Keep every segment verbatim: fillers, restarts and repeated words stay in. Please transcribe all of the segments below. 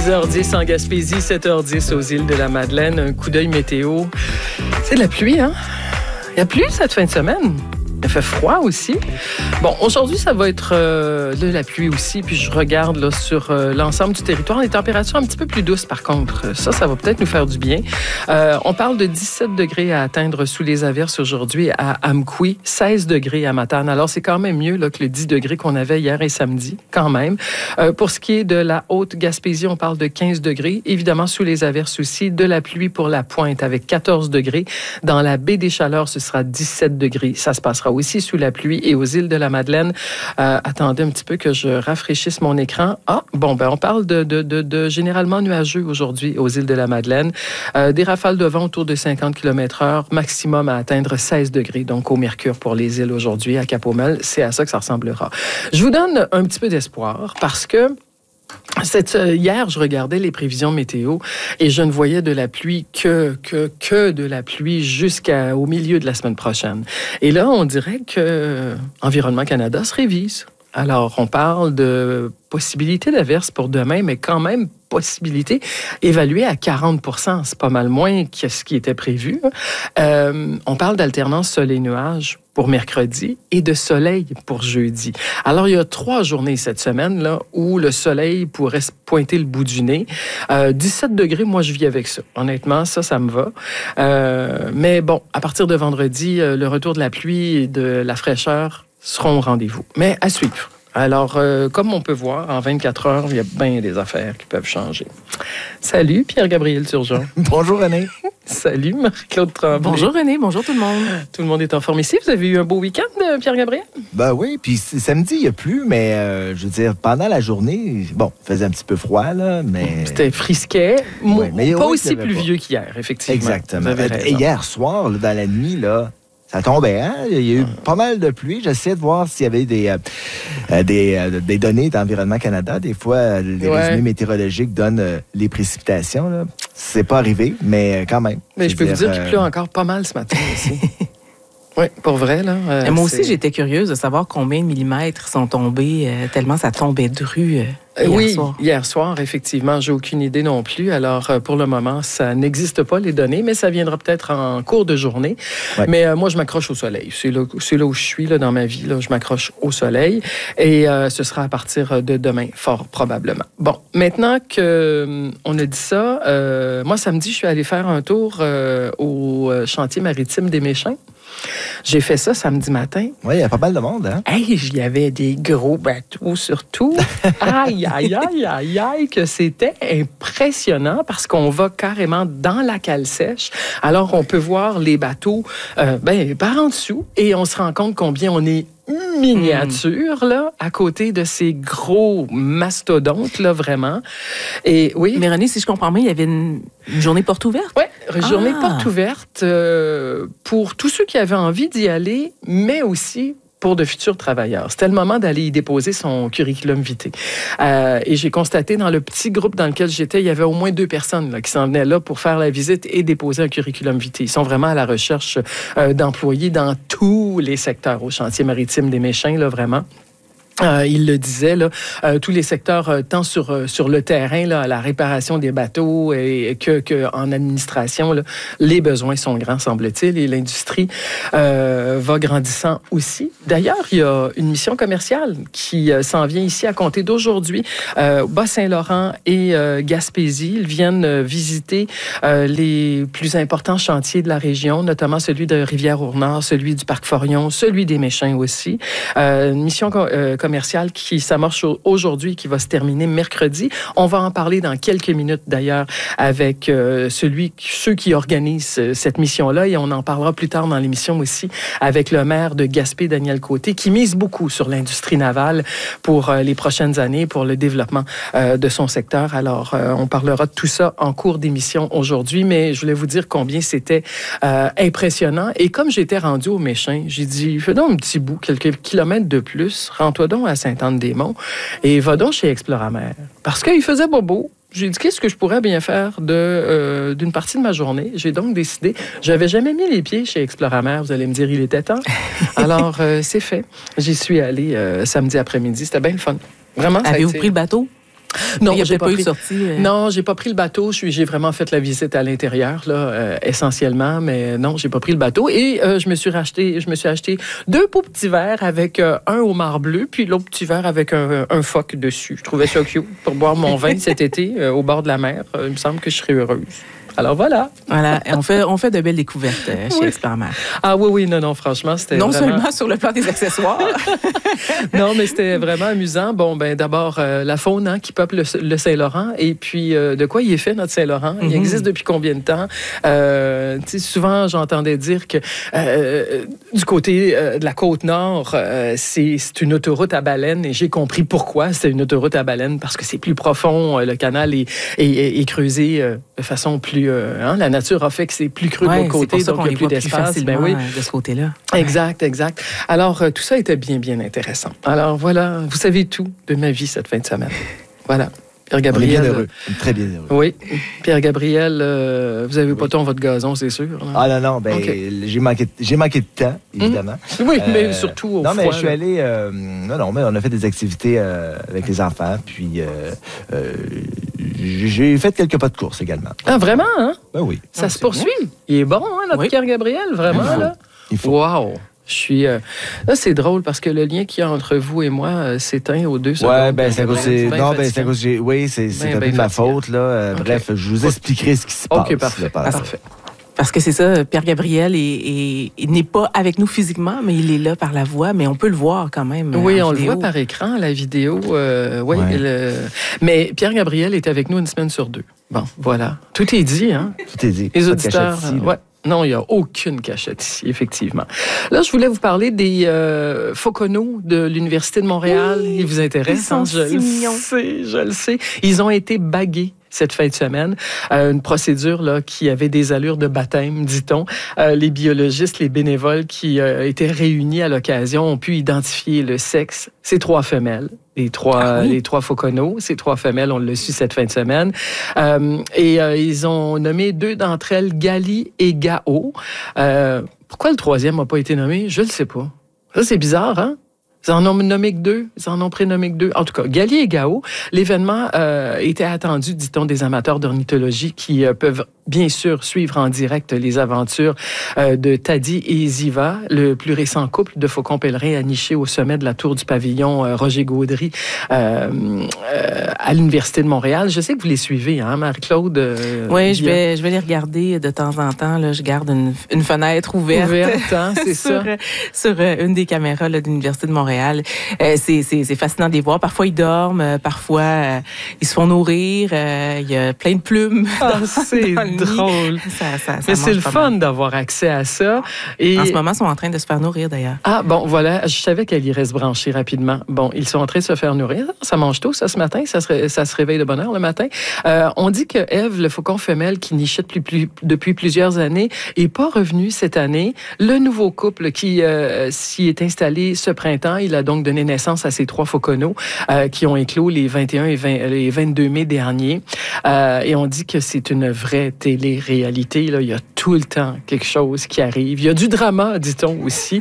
six heures dix en Gaspésie, sept heures dix aux îles de la Madeleine. Un coup d'œil météo. C'est de la pluie, hein? Il y a plu cette fin de semaine. Il fait froid aussi. Bon, aujourd'hui, ça va être euh, de la pluie aussi. Puis je regarde là, sur euh, l'ensemble du territoire. Les températures un petit peu plus douces, par contre. Ça, ça va peut-être nous faire du bien. Euh, on parle de dix-sept degrés à atteindre sous les averses aujourd'hui à Amqui, seize degrés à Matane. Alors, c'est quand même mieux là, que le dix degrés qu'on avait hier et samedi, quand même. Euh, pour ce qui est de la Haute-Gaspésie, on parle de quinze degrés. Évidemment, sous les averses aussi, de la pluie pour la Pointe avec quatorze degrés. Dans la baie des Chaleurs, ce sera dix-sept degrés. Ça se passera aussi sous la pluie et aux îles de la Madeleine. Euh, attendez un petit peu que je rafraîchisse mon écran. Ah, bon, ben on parle de, de, de, de généralement nuageux aujourd'hui aux îles de la Madeleine. Euh, des rafales de vent autour de cinquante kilomètres heure, maximum à atteindre seize degrés, donc au mercure pour les îles aujourd'hui à Cap-Aumel. C'est à ça que ça ressemblera. Je vous donne un petit peu d'espoir parce que Cette, hier, je regardais les prévisions météo et je ne voyais de la pluie que, que, que de la pluie jusqu'au milieu de la semaine prochaine. Et là, on dirait que Environnement Canada se révise. Alors, on parle de possibilité d'averse pour demain, mais quand même possibilité évaluée à quarante pour cent. C'est pas mal moins que ce qui était prévu. Euh, on parle d'alternance soleil-nuage pour mercredi et de soleil pour jeudi. Alors, il y a trois journées cette semaine là où le soleil pourrait se pointer le bout du nez. Euh, dix-sept degrés, moi, je vis avec ça. Honnêtement, ça, ça me va. Euh, mais bon, à partir de vendredi, le retour de la pluie et de la fraîcheur seront au rendez-vous. Mais à suivre. Alors, euh, comme on peut voir, en vingt-quatre heures, il y a bien des affaires qui peuvent changer. Salut, Pierre-Gabriel Turgeon. Bonjour, René. Salut, Marie-Claude Tremblay. Bonjour, René. Bonjour, tout le monde. Tout le monde est en forme ici. Vous avez eu un beau week-end, Pierre-Gabriel? Ben oui, puis samedi, il n'y a plus, mais euh, je veux dire, pendant la journée, bon, il faisait un petit peu froid, là, mais... C'était frisquet, ouais, mais pas oui, aussi pluvieux qu'hier, effectivement. Exactement. Et hier soir, là, dans la nuit, là, ça tombait, hein? Il y a eu pas mal de pluie. J'essaie de voir s'il y avait des, euh, des, euh, des données d'Environnement Canada. Des fois, les ouais. résumés météorologiques donnent euh, les précipitations. Là. C'est pas arrivé, mais quand même. Mais je peux dire, vous dire euh... qu'il pleut encore pas mal ce matin aussi. Oui, pour vrai, là. Euh, moi aussi, c'est... j'étais curieuse de savoir combien de millimètres sont tombés, euh, tellement ça tombait de rue euh, hier oui, soir. hier soir, effectivement. J'ai aucune idée non plus. Alors, euh, pour le moment, ça n'existe pas, les données, mais ça viendra peut-être en cours de journée. Ouais. Mais euh, moi, je m'accroche au soleil. C'est là, c'est là où je suis, là, dans ma vie. Là, je m'accroche au soleil. Et euh, ce sera à partir de demain, fort probablement. Bon, maintenant qu'on euh, a dit ça, euh, moi, samedi, je suis allée faire un tour euh, au chantier maritime des Méchins. J'ai fait ça samedi matin. Oui, il y a pas mal de monde, hein? Hey, il y avait des gros bateaux surtout. Aïe, aïe, aïe, aïe, aïe, que c'était impressionnant parce qu'on va carrément dans la cale sèche. Alors, on peut voir les bateaux euh, ben, par en dessous et on se rend compte combien on est miniature, là, à côté de ces gros mastodontes, là, vraiment. Et oui. Mais René, si je comprends bien, il y avait une, une journée porte ouverte? Oui, une journée ah. porte ouverte euh, pour tous ceux qui avaient envie d'y aller, mais aussi pour de futurs travailleurs. C'était le moment d'aller y déposer son curriculum vitae. Euh, et j'ai constaté dans le petit groupe dans lequel j'étais, il y avait au moins deux personnes là, qui s'en venaient là pour faire la visite et déposer un curriculum vitae. Ils sont vraiment à la recherche euh, d'employés dans tous les secteurs au chantier maritime des Méchins, là, vraiment. Euh, il le disait, là, euh, tous les secteurs, euh, tant sur, euh, sur le terrain, là, à la réparation des bateaux et, que, que en administration, là, les besoins sont grands, semble-t-il, et l'industrie euh, va grandissant aussi. D'ailleurs, il y a une mission commerciale qui euh, s'en vient ici à compter d'aujourd'hui. Euh, Bas-Saint-Laurent et euh, Gaspésie, ils viennent euh, visiter euh, les plus importants chantiers de la région, notamment celui de Rivière-au-Nord, celui du Parc Forion, celui des Méchins aussi. Euh, une mission euh, commerciale qui s'amorce aujourd'hui, qui va se terminer mercredi. On va en parler dans quelques minutes, d'ailleurs, avec euh, celui, ceux qui organisent cette mission-là, et on en parlera plus tard dans l'émission aussi avec le maire de Gaspé, Daniel Côté, qui mise beaucoup sur l'industrie navale pour euh, les prochaines années, pour le développement euh, de son secteur. Alors, euh, on parlera de tout ça en cours d'émission aujourd'hui, mais je voulais vous dire combien c'était euh, impressionnant. Et comme j'étais rendu au Méchins, j'ai dit, fais donc un petit bout, quelques kilomètres de plus, rends-toi donc à Sainte-Anne-des-Monts et va donc chez Exploramer. Parce qu'il faisait pas beau. J'ai dit, qu'est-ce que je pourrais bien faire de, euh, d'une partie de ma journée? J'ai donc décidé, j'avais jamais mis les pieds chez Exploramer. Vous allez me dire, il était temps. Alors, euh, c'est fait. J'y suis allée euh, samedi après-midi. C'était bien le fun. Vraiment, ça a été... Avez-vous pris le bateau? Non, il n'y a j'ai pas, pas eu pris... de sortie. Euh... Non, j'ai pas pris le bateau. Je suis, j'ai vraiment fait la visite à l'intérieur, là, euh, essentiellement. Mais non, j'ai pas pris le bateau. Et euh, je me suis racheté, je me suis acheté deux beaux petits verres avec euh, un homard bleu, puis l'autre petit verre avec un, un phoque dessus. Je trouvais ça cute pour boire mon vin cet été euh, au bord de la mer. Euh, il me semble que je serais heureuse. Alors voilà. Voilà, et on fait, on fait de belles découvertes euh, chez oui. Expert-Mer. Ah oui, oui, non, non, franchement, c'était Non vraiment... seulement sur le plan des accessoires. Non, mais c'était vraiment amusant. Bon, ben d'abord, euh, la faune hein, qui peuple le, le Saint-Laurent, et puis euh, de quoi il est fait, notre Saint-Laurent? Mm-hmm. Il existe depuis combien de temps? Euh, tu sais, souvent, j'entendais dire que euh, du côté euh, de la Côte-Nord, euh, c'est, c'est une autoroute à baleines, et j'ai compris pourquoi c'est une autoroute à baleines, parce que c'est plus profond, euh, le canal est, est, est, est creusé euh, de façon plus... Euh, hein, la nature a fait que c'est plus creux ouais, de l'autre côté, donc il y a plus d'espace. Ben oui. De ce côté-là. Exact, exact. Alors, euh, tout ça était bien, bien intéressant. Alors, voilà, vous savez tout de ma vie cette fin de semaine. Voilà. Pierre-Gabriel. On est bien heureux. Très bien heureux. Oui. Pierre-Gabriel, euh, vous n'avez oui. pas ton votre gazon, c'est sûr. Là. Ah non, non, ben, okay. j'ai, manqué, j'ai manqué de temps, évidemment. Mmh. Oui, euh, mais surtout au Non, froid, mais je suis là. allé... Euh, non, non, mais on a fait des activités euh, avec les enfants, puis euh, euh, j'ai fait quelques pas de course également. Ah, vraiment, hein? Ben oui. Ça ah, se poursuit. Bien. Il est bon, hein, notre oui. Pierre-Gabriel, vraiment, Il faut. là? Il faut. Wow! Je suis. Euh... Là, c'est drôle parce que le lien qu'il y a entre vous et moi euh, s'éteint aux deux secondes. Ouais, ben, c'est à cause. C'est... Non, ben, c'est à cause. J'ai... Oui, c'est, c'est ben, un peu ben de ma faute, là. Euh, okay. Bref, je vous expliquerai ce qui se passe. OK, parfait. Là, parfait. Parce que c'est ça, Pierre-Gabriel est, est, il n'est pas avec nous physiquement, mais il est là par la voix, mais on peut le voir quand même. Oui, on vidéo. le voit par écran, la vidéo. Euh, oui, ouais. le... Mais Pierre-Gabriel est avec nous une semaine sur deux. Bon, voilà. Tout est dit, hein? Tout est dit. Les pas auditeurs. Ici, ouais. Non, il n'y a aucune cachette ici, effectivement. Là, je voulais vous parler des euh, Fauconneaux de l'Université de Montréal. Oui, ils vous intéressent, ils sont hein? Je si le mignons. sais, je le sais. Ils ont été bagués cette fin de semaine. Euh, une procédure là, qui avait des allures de baptême, dit-on. Euh, les biologistes, les bénévoles qui euh, étaient réunis à l'occasion ont pu identifier le sexe. Ces trois femelles. Les trois, ah oui. les trois Fauconneaux, ces trois femelles, on l'a su cette fin de semaine. Euh, et euh, ils ont nommé deux d'entre elles, Gali et Gao. Euh, pourquoi le troisième n'a pas été nommé? Je ne le sais pas. Ça, c'est bizarre, hein? Ils en ont nommé que deux. Ils en ont prénommé que deux. En tout cas, Gali et Gao, l'événement euh, était attendu, dit-on, des amateurs d'ornithologie qui euh, peuvent bien sûr suivre en direct les aventures euh, de Taddy et Ziva, le plus récent couple de faucons pèlerins anichés au sommet de la tour du pavillon euh, Roger Gaudry euh, euh, à l'Université de Montréal. Je sais que vous les suivez, hein, Marie-Claude? Euh, oui, je vais, je vais les regarder de temps en temps. Là, je garde une, une fenêtre ouverte. Ouverte, hein, c'est sur, ça. Sur euh, une des caméras là, de l'Université de Montréal. Euh, c'est, c'est, c'est fascinant de les voir. Parfois, ils dorment. Euh, parfois, euh, ils se font nourrir. Euh, il y a plein de plumes. Ah, dans, c'est dans le drôle. Ça, ça, ça Mais c'est le fun mal. d'avoir accès à ça. Et... En ce moment, ils sont en train de se faire nourrir, d'ailleurs. Ah, bon, voilà. Je savais qu'elle irait se brancher rapidement. Bon, ils sont en train de se faire nourrir. Ça mange tôt, ça, ce matin. Ça se, ça se réveille de bonne heure le matin. Euh, on dit que Ève, le faucon femelle qui nichait depuis, plus, depuis plusieurs années, n'est pas revenu cette année. Le nouveau couple qui euh, s'y est installé ce printemps, il a donc donné naissance à ces trois Fauconneaux euh, qui ont éclos les vingt et un et vingt, les vingt-deux mai derniers. Euh, et on dit que c'est une vraie télé-réalité. Là. Il y a tout le temps quelque chose qui arrive. Il y a du drama, dit-on aussi.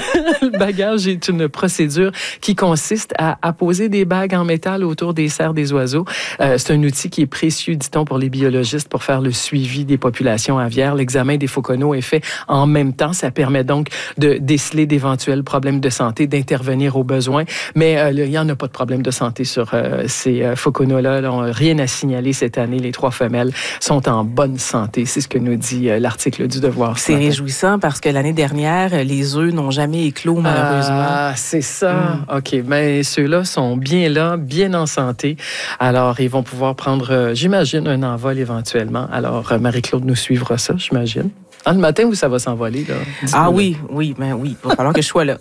Le bagage est une procédure qui consiste à apposer des bagues en métal autour des serres des oiseaux. Euh, c'est un outil qui est précieux, dit-on, pour les biologistes pour faire le suivi des populations aviaires. L'examen des Fauconneaux est fait en même temps. Ça permet donc de déceler d'éventuels problèmes de santé, d'intervenir au besoin. Mais euh, il n'y en a pas de problème de santé sur euh, ces euh, Fauconneaux-là. Là, on n'a rien à signaler cette année. Les trois femelles sont en bonne santé. C'est ce que nous dit euh, l'article du Devoir. C'est réjouissant parce que l'année dernière, les œufs n'ont jamais éclos, malheureusement. Ah, c'est ça. Mm. OK. Mais ceux-là sont bien là, bien en santé. Alors, ils vont pouvoir prendre, euh, j'imagine, un envol éventuellement. Alors, euh, Marie-Claude nous suivra ça, j'imagine. Ah, le matin où ça va s'envoler, là? Ah oui, oui, ben oui. Il va falloir que je sois là.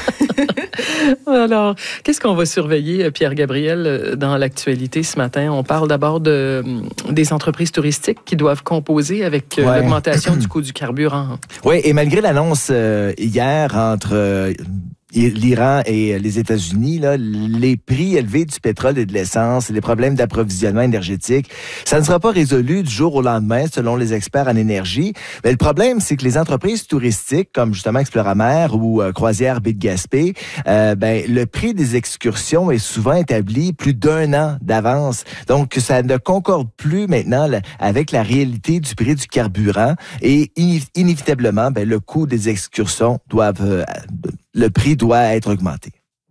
Alors, qu'est-ce qu'on va surveiller, Pierre-Gabriel, dans l'actualité ce matin? On parle d'abord de, des entreprises touristiques qui doivent composer avec ouais. l'augmentation du coût du carburant. Oui, et malgré l'annonce euh, hier entre... Euh, l'Iran et les États-Unis, là, les prix élevés du pétrole et de l'essence, les problèmes d'approvisionnement énergétique, ça ne sera pas résolu du jour au lendemain, selon les experts en énergie. Mais le problème, c'est que les entreprises touristiques, comme justement Exploramer ou euh, Croisière Baie de Gaspé, euh, ben, le prix des excursions est souvent établi plus d'un an d'avance. Donc, ça ne concorde plus maintenant là, avec la réalité du prix du carburant et inévitablement, ben, le coût des excursions doivent... Euh, le prix doit être augmenté.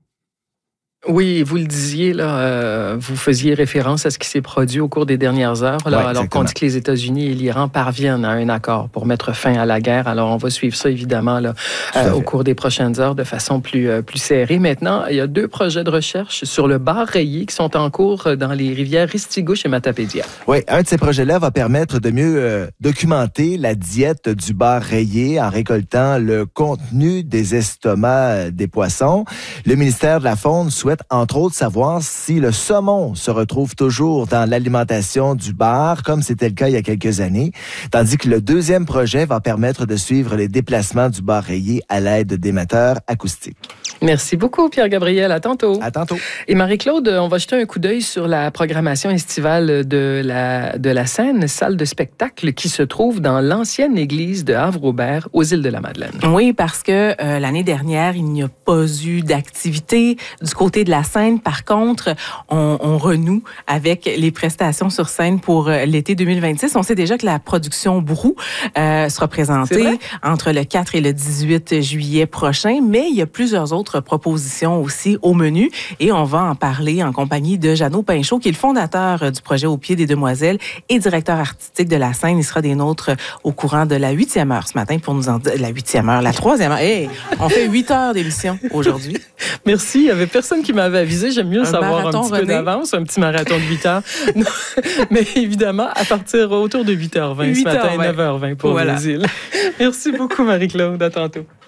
Oui, vous le disiez, là, euh, vous faisiez référence à ce qui s'est produit au cours des dernières heures, là, ouais, alors qu'on dit que les États-Unis et l'Iran parviennent à un accord pour mettre fin à la guerre. Alors, on va suivre ça, évidemment, là, euh, au cours des prochaines heures de façon plus, euh, plus serrée. Maintenant, il y a deux projets de recherche sur le bar rayé qui sont en cours dans les rivières Ristigouche et Matapédia. Oui, un de ces projets-là va permettre de mieux euh, documenter la diète du bar rayé en récoltant le contenu des estomacs des poissons. Le ministère de la Faune souhaite entre autres savoir si le saumon se retrouve toujours dans l'alimentation du bar, comme c'était le cas il y a quelques années, tandis que le deuxième projet va permettre de suivre les déplacements du bar rayé à l'aide d'émetteurs acoustiques. Merci beaucoup, Pierre-Gabriel. À tantôt. À tantôt. Et Marie-Claude, on va jeter un coup d'œil sur la programmation estivale de la, de la Seine, salle de spectacle qui se trouve dans l'ancienne église de Havre-Aubert, aux îles de la Madeleine. Oui, parce que euh, l'année dernière, il n'y a pas eu d'activité du côté de la Seine. Par contre, on, on renoue avec les prestations sur scène pour l'été deux mille vingt-six. On sait déjà que la production Brou euh, sera présentée entre le quatre et le dix-huit juillet prochain, mais il y a plusieurs autres propositions aussi au menu et on va en parler en compagnie de Jeannot Pinchot, qui est le fondateur du projet Au pied des Demoiselles et directeur artistique de la Seine. Il sera des nôtres au courant de la huitième heure ce matin pour nous en dire la huitième heure, la troisième heure. Hey, on fait huit heures d'émission aujourd'hui. Merci. Il n'y avait personne qui m'avait avisé. J'aime mieux un savoir un petit René. peu d'avance, un petit marathon de huit heures. Mais évidemment, à partir autour de huit heures vingt ce matin, neuf heures vingt pour voilà. les îles. Merci beaucoup, Marie-Claude. À tantôt.